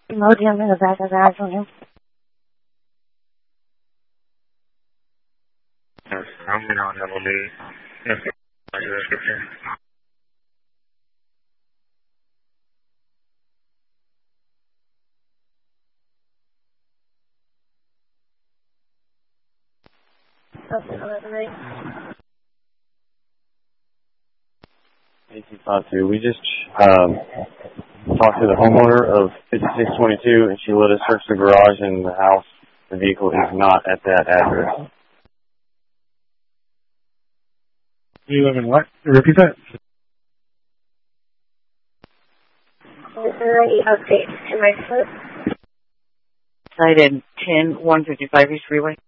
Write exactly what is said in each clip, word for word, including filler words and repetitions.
Emoji, I'm in the back of the house on him. I'm going on double D. Yes, description. Okay, I'll let the right. eighteen five two. We just um, talked to the homeowner of fifty-six twenty-two, and she let us search the garage and the house. The vehicle is not at that address. You live in what? Repeat that. Alright, update to my foot. Cited ten one fifty-five East Freeway.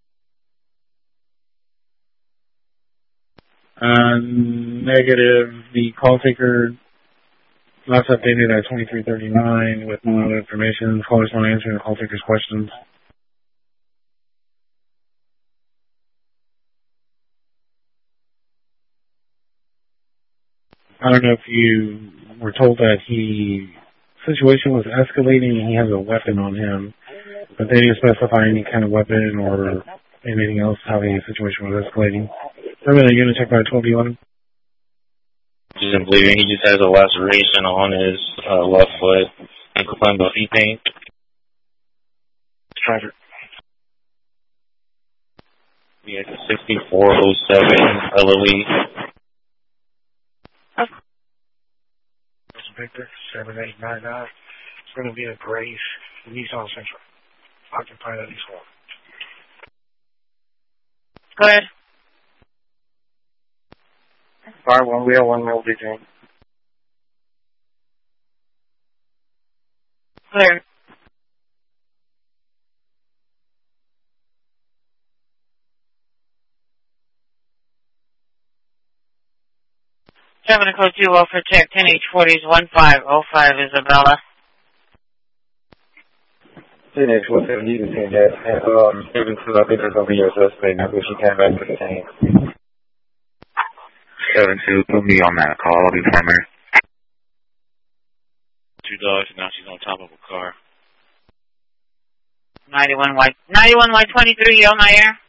Uh, negative. The call taker last updated at twenty-three thirty-nine with no other information. Callers not answering the call taker's questions. I don't know if you were told that he situation was escalating and he has a weapon on him, but they didn't specify any kind of weapon or anything else how the situation was escalating. Remember the unit check by twelve eleven? Just bleeding. He just has a laceration on his uh, left foot. Ankle bone, feet pain. Driver. We had sixty-four oh seven L L E. Victor, seven eight nine nine. It's going to be a Grace, Nissan Central. Occupied at least one. Go ahead. Fire one wheel, one wheel between. Clear. Seven code two, well for check, ten H forties, one five oh five, Isabella. ten H one seventy, you can see that. And, um, seven two, I think there's going to be your suspect. I think she came back to the scene. seven two, put me on that call. I'll be primary. Two dogs, and now she's on top of a car. ninety-one Y, ninety-one Y twenty-three, on my air.